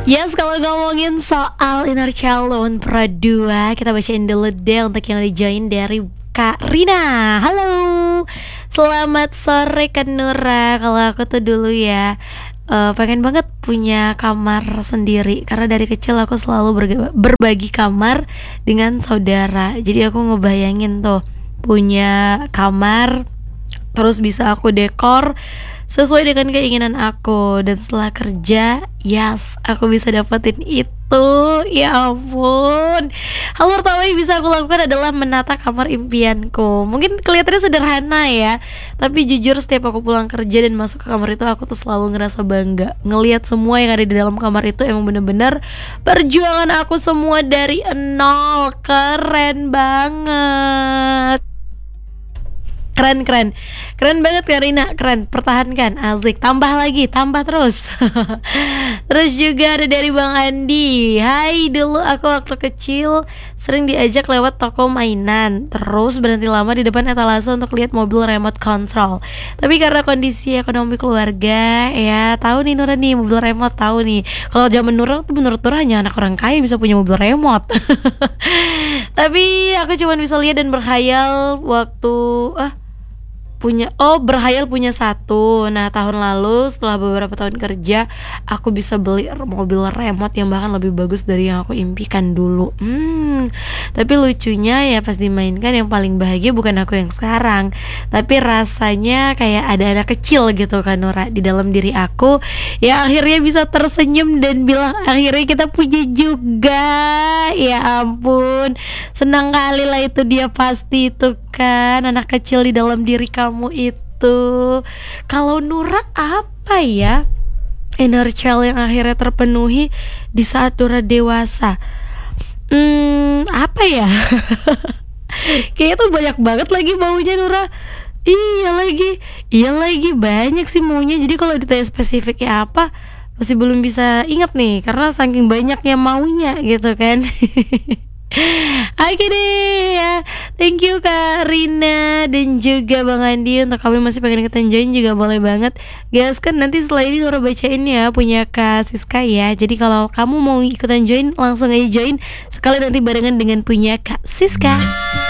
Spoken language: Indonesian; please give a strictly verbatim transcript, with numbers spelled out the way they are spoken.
Yes, kalau ngomongin soal Inner Child Unpra dua, kita bacain dulu deh untuk yang udah join dari Kak Rina. Halo, selamat sore Kak Nura. Kalau aku tuh dulu ya uh, pengen banget punya kamar sendiri, karena dari kecil aku selalu berga- berbagi kamar dengan saudara. Jadi aku ngebayangin tuh punya kamar, terus bisa aku dekor sesuai dengan keinginan aku. Dan setelah kerja, yes, aku bisa dapetin itu. Ya ampun. Hal pertama yang bisa aku lakukan adalah menata kamar impianku. Mungkin kelihatannya sederhana ya, tapi jujur setiap aku pulang kerja dan masuk ke kamar itu, aku tuh selalu ngerasa bangga ngelihat semua yang ada di dalam kamar itu. Emang bener-bener perjuangan aku semua dari nol. Keren banget. Keren, keren, keren banget Karina, keren, pertahankan, asik, tambah lagi, tambah terus. Terus juga ada dari Bang Andi. Hai, dulu aku waktu kecil sering diajak lewat toko mainan, terus berhenti lama di depan etalase untuk lihat mobil remote control. Tapi karena kondisi ekonomi keluarga, ya tahu nih Nura nih, mobil remote tahu nih. Kalau zaman Nura tuh menurut Nura hanya anak orang kaya bisa punya mobil remote. Tapi aku cuma bisa lihat dan berkhayal waktu ah punya oh berhayal punya satu. Nah, tahun lalu setelah beberapa tahun kerja, aku bisa beli mobil remote yang bahkan lebih bagus dari yang aku impikan dulu. Hmm, tapi lucunya ya pas dimainkan, yang paling bahagia bukan aku yang sekarang, tapi rasanya kayak ada anak kecil gitu kan Nora di dalam diri aku, ya akhirnya bisa tersenyum dan bilang akhirnya kita punya juga. Ya ampun, senang kali lah itu dia, pasti itu kan anak kecil di dalam diri kamu itu. Kalau Nura apa ya inner child yang akhirnya terpenuhi di saat Nura dewasa? Hmm, apa ya? Kayaknya tuh banyak banget lagi maunya Nura. Iya lagi, iya lagi banyak sih maunya. Jadi kalau ditanya spesifiknya apa, masih belum bisa ingat nih, karena saking banyaknya maunya gitu kan. Oke deh ya, thank you Kak Rina dan juga Bang Andi. Untuk kami masih pengen ikutan join juga boleh banget. Guys, kan nanti setelah ini Nora bacain ya punya Kak Siska ya. Jadi kalau kamu mau ikutan join, langsung aja join sekali nanti barengan dengan punya Kak Siska.